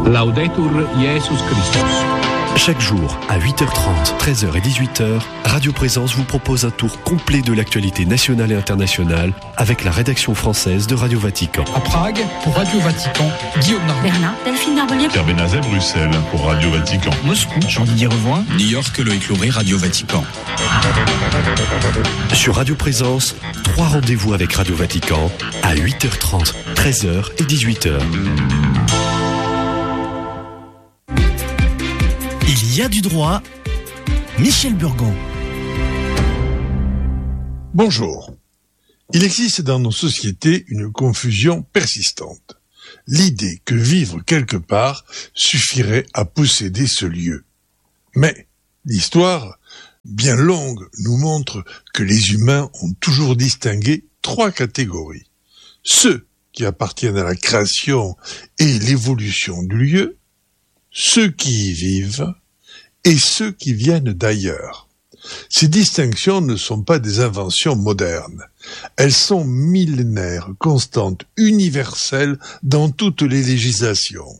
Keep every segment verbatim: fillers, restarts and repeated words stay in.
Laudetur Jesus Christus. Chaque jour, à huit heures trente, treize heures et dix-huit heures, Radio Présence vous propose un tour complet de l'actualité nationale et internationale avec la rédaction française de Radio Vatican. À Prague, pour Radio Vatican, Guillaume Narbonne. Berlin, Delphine Narbonnier. Pierre Benazet, Bruxelles, pour Radio Vatican. Moscou, Jean-Didier Revoin. New York, Loïc Lauré, Radio Vatican. Sur Radio Présence, trois rendez-vous avec Radio Vatican à huit heures trente, treize heures et dix-huit heures. Il y a du droit, Michel Burgon. Bonjour. Il existe dans nos sociétés une confusion persistante. L'idée que vivre quelque part suffirait à posséder ce lieu. Mais l'histoire, bien longue, nous montre que les humains ont toujours distingué trois catégories. Ceux qui appartiennent à la création et l'évolution du lieu, ceux qui y vivent, et ceux qui viennent d'ailleurs. Ces distinctions ne sont pas des inventions modernes. Elles sont millénaires, constantes, universelles dans toutes les législations.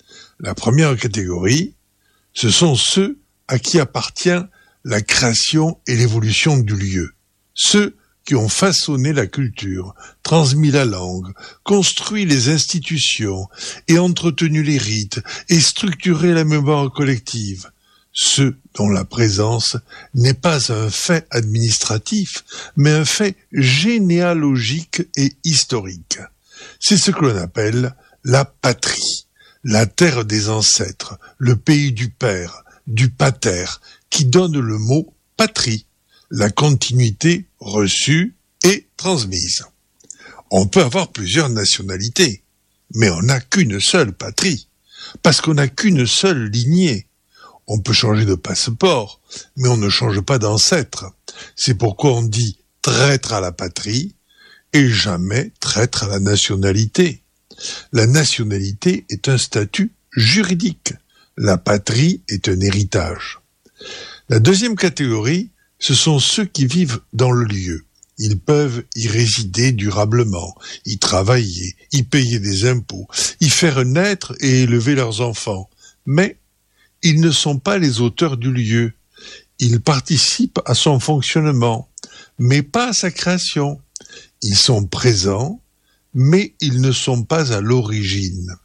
La première catégorie, ce sont ceux à qui appartient la création et l'évolution du lieu. Ceux qui ont façonné la culture, transmis la langue, construit les institutions et entretenu les rites et structuré la mémoire collective. Ceux dont la présence n'est pas un fait administratif, mais un fait généalogique et historique. C'est ce que l'on appelle la patrie, la terre des ancêtres, le pays du père, du pater, qui donne le mot patrie, la continuité reçue et transmise. On peut avoir plusieurs nationalités, mais on n'a qu'une seule patrie, parce qu'on n'a qu'une seule lignée. On peut changer de passeport, mais on ne change pas d'ancêtre. C'est pourquoi on dit traître à la patrie et jamais traître à la nationalité. La nationalité est un statut juridique. La patrie est un héritage. La deuxième catégorie, ce sont ceux qui vivent dans le lieu. Ils peuvent y résider durablement, y travailler, y payer des impôts, y faire naître et élever leurs enfants. Mais ils ne sont pas les auteurs du lieu. Ils participent à son fonctionnement, mais pas à sa création. Ils sont présents, mais ils ne sont pas à l'origine.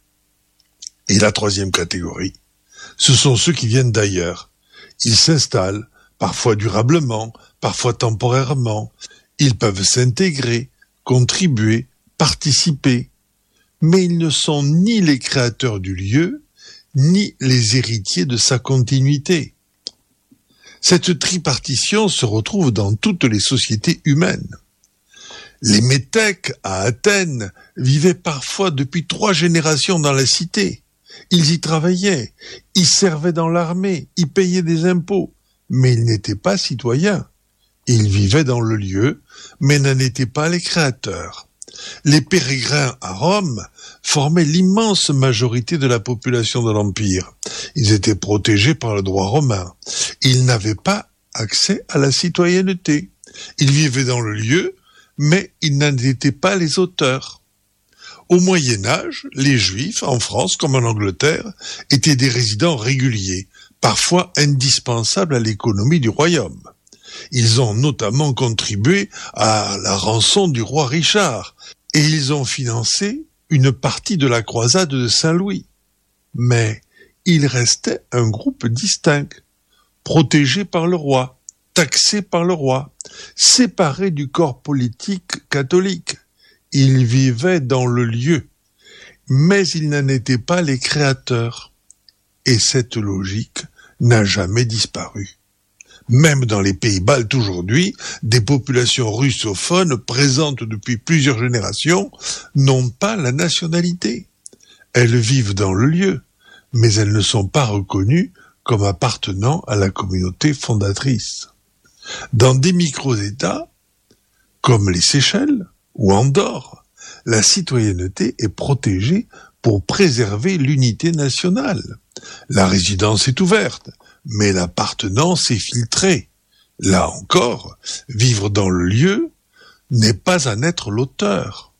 Et la troisième catégorie, ce sont ceux qui viennent d'ailleurs. Ils s'installent, parfois durablement, parfois temporairement. Ils peuvent s'intégrer, contribuer, participer. Mais ils ne sont ni les créateurs du lieu, ni les héritiers de sa continuité. Cette tripartition se retrouve dans toutes les sociétés humaines. Les métèques à Athènes vivaient parfois depuis trois générations dans la cité. Ils y travaillaient, y servaient dans l'armée, y payaient des impôts, mais ils n'étaient pas citoyens. Ils vivaient dans le lieu, mais n'en étaient pas les créateurs. Les pérégrins à Rome formaient l'immense majorité de la population de l'Empire. Ils étaient protégés par le droit romain. Ils n'avaient pas accès à la citoyenneté. Ils vivaient dans le lieu, mais ils n'en étaient pas les auteurs. Au Moyen-Âge, les Juifs, en France comme en Angleterre, étaient des résidents réguliers, parfois indispensables à l'économie du royaume. Ils ont notamment contribué à la rançon du roi Richard et ils ont financé une partie de la croisade de Saint-Louis. Mais il restait un groupe distinct, protégé par le roi, taxé par le roi, séparé du corps politique catholique. Ils vivaient dans le lieu, mais ils n'en étaient pas les créateurs. Et cette logique n'a jamais disparu. Même dans les pays baltes aujourd'hui, des populations russophones présentes depuis plusieurs générations n'ont pas la nationalité. Elles vivent dans le lieu, mais elles ne sont pas reconnues comme appartenant à la communauté fondatrice. Dans des micro-États, comme les Seychelles ou Andorre, la citoyenneté est protégée pour préserver l'unité nationale. La résidence est ouverte, mais l'appartenance est filtrée. Là encore, vivre dans le lieu n'est pas en être l'auteur.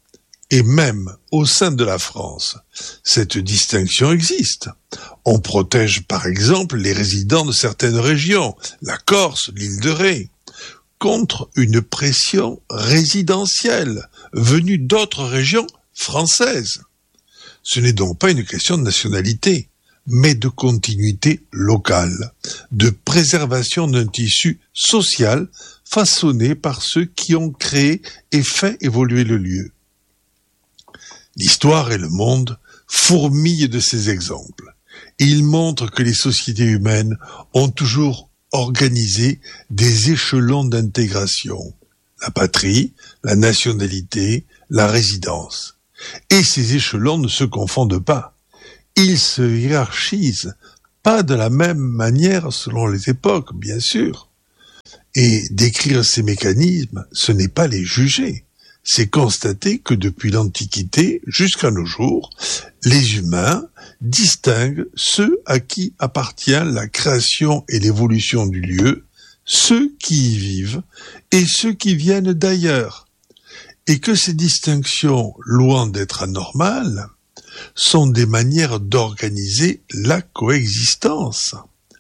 Et même au sein de la France, cette distinction existe. On protège par exemple les résidents de certaines régions, la Corse, l'île de Ré, contre une pression résidentielle venue d'autres régions françaises. Ce n'est donc pas une question de nationalité, mais de continuité locale, de préservation d'un tissu social façonné par ceux qui ont créé et fait évoluer le lieu. L'histoire et le monde fourmillent de ces exemples, et ils montrent que les sociétés humaines ont toujours organisé des échelons d'intégration, la patrie, la nationalité, la résidence. Et ces échelons ne se confondent pas. Ils se hiérarchisent, pas de la même manière selon les époques, bien sûr. Et décrire ces mécanismes, ce n'est pas les juger. C'est constater que depuis l'Antiquité jusqu'à nos jours, les humains distinguent ceux à qui appartient la création et l'évolution du lieu, ceux qui y vivent et ceux qui viennent d'ailleurs. Et que ces distinctions, loin d'être anormales, sont des manières d'organiser la coexistence.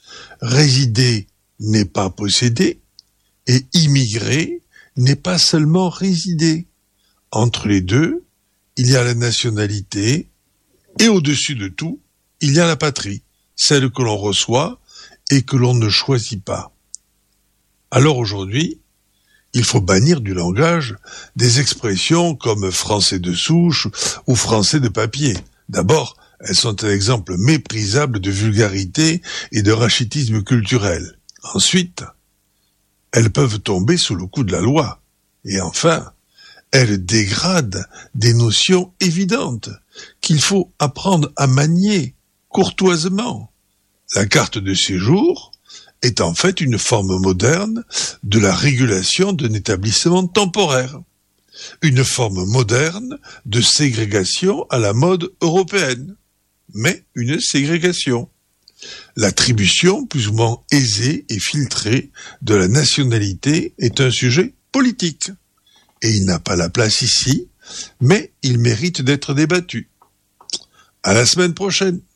Résider n'est pas posséder, et immigrer n'est pas seulement résider. Entre les deux, il y a la nationalité, et au-dessus de tout, il y a la patrie, celle que l'on reçoit et que l'on ne choisit pas. Alors aujourd'hui, il faut bannir du langage des expressions comme français de souche ou français de papier. D'abord, elles sont un exemple méprisable de vulgarité et de rachitisme culturel. Ensuite, elles peuvent tomber sous le coup de la loi. Et enfin, elles dégradent des notions évidentes qu'il faut apprendre à manier courtoisement. La carte de séjour est en fait une forme moderne de la régulation d'un établissement temporaire, une forme moderne de ségrégation à la mode européenne, mais une ségrégation. L'attribution plus ou moins aisée et filtrée de la nationalité est un sujet politique, et il n'a pas la place ici, mais il mérite d'être débattu. À la semaine prochaine.